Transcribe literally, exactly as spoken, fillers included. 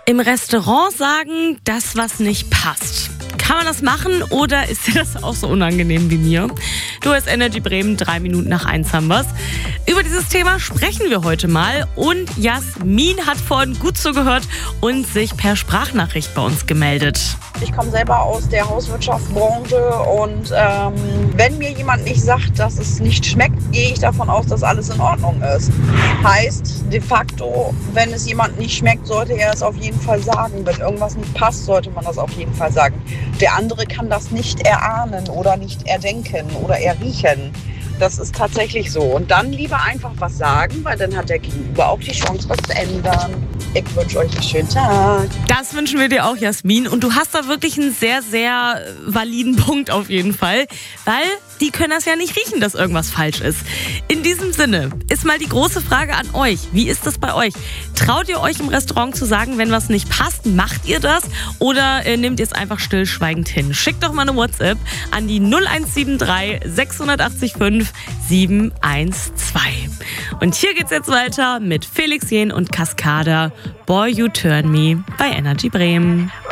Im Restaurant sagen, das, was nicht passt. Kann man das machen oder ist dir das auch so unangenehm wie mir? Du hast Energy Bremen, drei Minuten nach eins haben wir's. Über dieses Thema sprechen wir heute mal und Jasmin hat vorhin gut zugehört und sich per Sprachnachricht bei uns gemeldet. Ich komme selber aus der Hauswirtschaftsbranche und ähm, wenn mir jemand nicht sagt, dass es nicht schmeckt, gehe ich davon aus, dass alles in Ordnung ist. Heißt de facto, wenn es jemand nicht schmeckt, sollte er es auf jeden Fall sagen. Wenn irgendwas nicht passt, sollte man das auf jeden Fall sagen. Der andere kann das nicht erahnen oder nicht erdenken oder erriechen. Das ist tatsächlich so. Und dann lieber einfach was sagen, weil dann hat der Gegenüber auch die Chance, was zu ändern. Ich wünsche euch einen schönen Tag. Das wünschen wir dir auch, Jasmin. Und du hast da wirklich einen sehr, sehr validen Punkt auf jeden Fall. Weil die können das ja nicht riechen, dass irgendwas falsch ist. In diesem Sinne ist mal die große Frage an euch. Wie ist das bei euch? Traut ihr euch im Restaurant zu sagen, wenn was nicht passt? Macht ihr das? Oder äh, nehmt ihr es einfach stillschweigend hin? Schickt doch mal eine WhatsApp an die null eins sieben drei sechs acht fünf sieben eins zwei. Und hier geht's jetzt weiter mit Felix Jähn und Cascada. Boy, You Turn Me bei Energy Bremen.